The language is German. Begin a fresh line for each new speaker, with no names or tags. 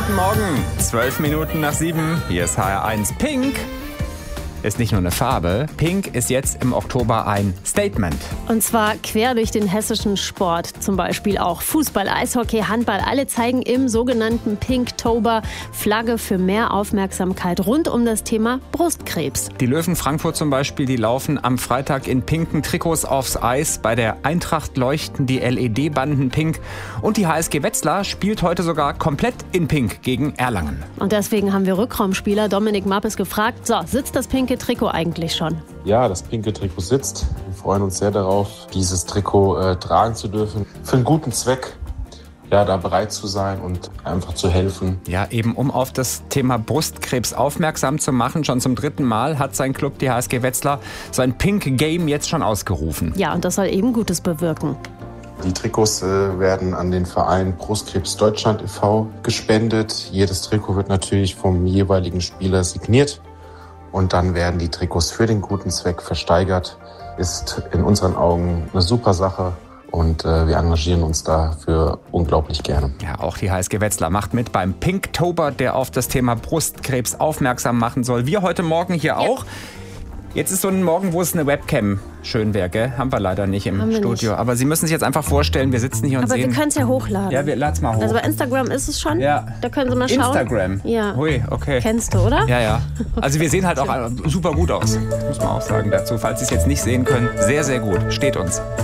guten Morgen. 12 Minuten nach 7. Hier ist HR1. Pink ist nicht nur eine Farbe. Pink ist jetzt im Oktober ein Statement.
Und zwar quer durch den hessischen Sport. Zum Beispiel auch Fußball, Eishockey, Handball. Alle zeigen im sogenannten Pinktober Flagge für mehr Aufmerksamkeit rund um das Thema Brustkrebs.
Die Löwen Frankfurt zum Beispiel, die laufen am Freitag in pinken Trikots aufs Eis. Bei der Eintracht leuchten die LED-Banden pink. Und die HSG Wetzlar spielt heute sogar komplett in Pink gegen Erlangen.
Und deswegen haben wir Rückraumspieler Dominik Mappes gefragt, so, sitzt das pinke Trikot eigentlich schon?
Ja, das pinke Trikot sitzt. Wir freuen uns sehr darauf, dieses Trikot tragen zu dürfen. Für einen guten Zweck, ja, da bereit zu sein und einfach zu helfen.
Ja, eben um auf das Thema Brustkrebs aufmerksam zu machen. Schon zum 3. Mal hat sein Club, die HSG Wetzlar, sein Pink Game jetzt schon ausgerufen.
Ja, und das soll eben Gutes bewirken.
Die Trikots werden an den Verein Brustkrebs Deutschland e.V. gespendet. Jedes Trikot wird natürlich vom jeweiligen Spieler signiert. Und dann werden die Trikots für den guten Zweck versteigert. Ist in unseren Augen eine super Sache und wir engagieren uns dafür unglaublich gerne.
Ja, auch die HSG Wetzlar macht mit beim Pinktober, der auf das Thema Brustkrebs aufmerksam machen soll. Wir heute Morgen hier auch. Jetzt ist so ein Morgen, wo es eine Webcam schön wäre, gell? Haben wir leider nicht im Studio. Nicht. Aber Sie müssen sich jetzt einfach vorstellen, wir sitzen hier und sehen...
Aber wir können es ja hochladen.
Ja, wir laden es mal hoch.
Also bei Instagram ist es schon.
Ja.
Da können Sie mal schauen.
Instagram?
Ja.
Hui, okay.
Kennst du, oder?
Ja, ja. Also wir sehen halt auch super gut aus, muss man auch sagen dazu. Falls Sie es jetzt nicht sehen können, sehr, sehr gut. Steht uns.